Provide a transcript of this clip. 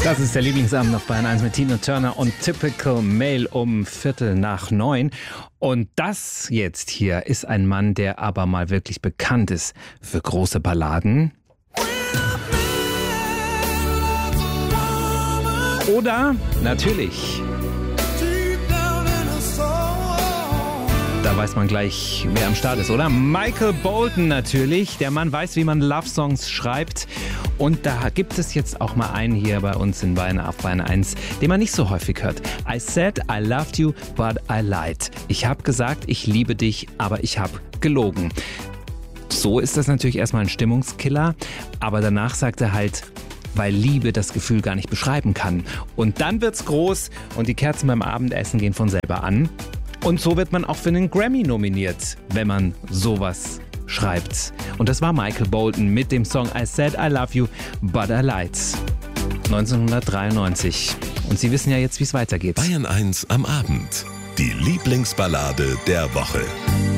Das ist der Lieblingsabend auf Bayern 1 mit Tina Turner und Typical Male um 8:45. Und das jetzt hier ist ein Mann, der aber mal wirklich bekannt ist für große Balladen. Oder natürlich, da weiß man gleich, wer am Start ist, oder? Michael Bolton natürlich. Der Mann weiß, wie man Love-Songs schreibt. Und da gibt es jetzt auch mal einen hier bei uns in Bayern auf Bayern 1, den man nicht so häufig hört. I said I loved you, but I lied. Ich habe gesagt, ich liebe dich, aber ich habe gelogen. So ist das natürlich erstmal ein Stimmungskiller. Aber danach sagt er halt, weil Liebe das Gefühl gar nicht beschreiben kann. Und dann wird's groß und die Kerzen beim Abendessen gehen von selber an. Und so wird man auch für einen Grammy nominiert, wenn man sowas schreibt. Und das war Michael Bolton mit dem Song I Said I Love You, But I Lied. 1993. Und Sie wissen ja jetzt, wie es weitergeht. Bayern 1 am Abend. Die Lieblingsballade der Woche.